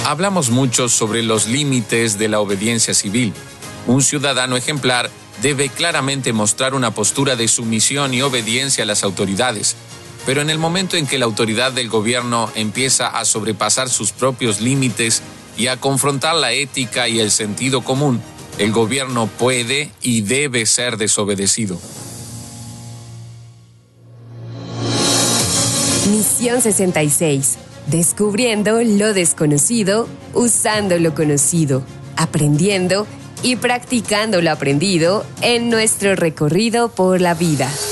hablamos mucho sobre los límites de la obediencia civil. Un ciudadano ejemplar debe claramente mostrar una postura de sumisión y obediencia a las autoridades. Pero en el momento en que la autoridad del gobierno empieza a sobrepasar sus propios límites y a confrontar la ética y el sentido común, el gobierno puede y debe ser desobedecido. Misión 66. Descubriendo lo desconocido, usando lo conocido, aprendiendo y practicando lo aprendido en nuestro recorrido por la vida.